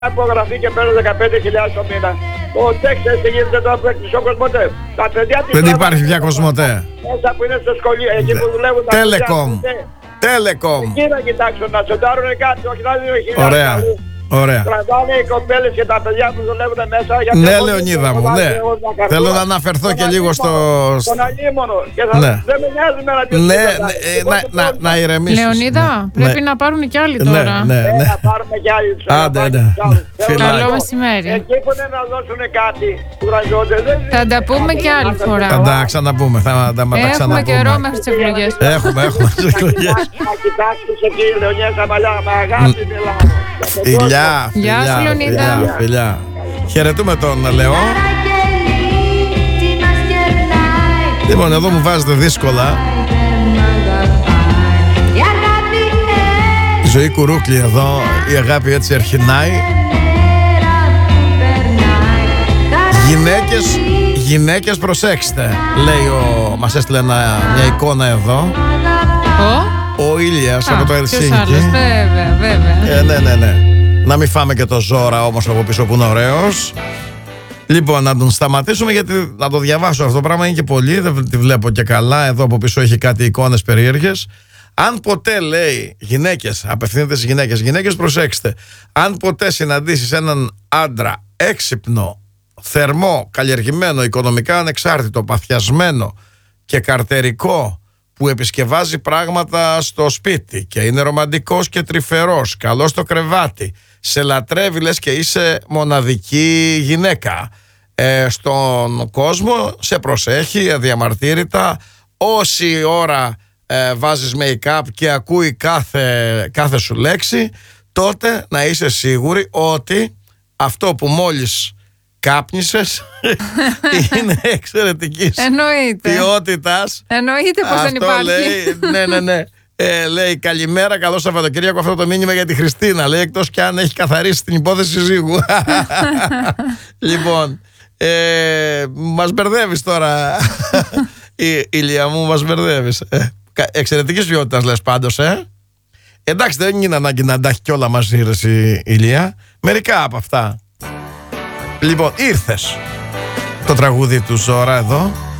υπογραφή και παίρνω 15.000 το μήνα. Το Τέξας δεν γίνεται τώρα που έκλεισε ο Κοσμοτέ. Τα παιδιά της Δεν υπάρχει πια Κοσμοτέ. Μέσα που είναι στο σχολείο, εκεί που δουλεύουν τα Telecom. Telecom. Εκεί να κοιτάξουν, να σοντάρουν κάτι, όχι να δίνουν χιλιάδες. Ωραία. Ωραία. Τραβάνε οι κοπέλες και τα παιδιά που δουλεύουν μέσα. Ναι, Λεωνίδα μου, ναι. Θέλω να αναφερθώ και λίγο στο... Στον αλίμονο. Και δεν με νοιάζει με Ναι, να ηρεμήσεις. Λεωνίδα, πρέπει να πάρουν κι άλλοι τώρα. Ναι. Να πάρουμε κι άλλοι. Άντε. Καλό μεσημέρι. Εκεί που είναι να δώσουν κάτι που γραζόνται. Θα τα πούμε κι άλλη φορά. Θα τα ξαναπούμε. Έχουμε καιρό μέχρι τις εκλογές. Έχουμε τις εκλογές. Να κοιτάξεις εκεί, Λεωνίδα Μαλιά, με αγάπη μιλάω. Γεια σου, Λεωνίδα. Φιλιά. Χαιρετούμε τον Λεό. Λοιπόν, εδώ μου βάζετε δύσκολα. Η ζωή κουρούκλη εδώ. Η αγάπη έτσι αρχινάει. Γυναίκες προσέξτε. Λέει μας έστειλε μια εικόνα εδώ. Ο Ήλιας από το Ελσίνκι. Βέβαια. Ναι. Να μην φάμε και το Ζόρα όμως από πίσω που είναι ωραίος. Λοιπόν, να τον σταματήσουμε γιατί να το διαβάσω αυτό το πράγμα είναι και πολύ. Δεν τη βλέπω και καλά. Εδώ από πίσω έχει κάτι εικόνες περίεργες. Αν ποτέ, λέει, γυναίκες, απευθύνεται στις γυναίκες προσέξτε. Αν ποτέ συναντήσεις έναν άντρα έξυπνο, θερμό, καλλιεργημένο, οικονομικά ανεξάρτητο, παθιασμένο και καρτερικό, που επισκευάζει πράγματα στο σπίτι και είναι ρομαντικός και τρυφερός, καλός στο κρεβάτι, σε λατρεύει λες και είσαι μοναδική γυναίκα στον κόσμο, σε προσέχει αδιαμαρτύρητα, όση ώρα βάζεις make-up και ακούει κάθε σου λέξη, τότε να είσαι σίγουρη ότι αυτό που μόλις κάπνισες είναι εξαιρετικής ποιότητας. Εννοείται πως δεν υπάρχει. Λέει, ναι. Λέει καλημέρα, καλό Σαββατοκύριακο. Αυτό το μήνυμα για τη Χριστίνα. Λέει εκτός κι αν έχει καθαρίσει την υπόθεση συζύγου. Λοιπόν, μας μπερδεύεις τώρα. Ηλία μου, μας μπερδεύεις. Εξαιρετικής ποιότητας λες πάντως, Εντάξει, δεν είναι ανάγκη να τα έχει κιόλα μαζί ρε Ηλία. Μερικά από αυτά. Λοιπόν, ήρθες. Το τραγούδι του Ζόρα εδώ.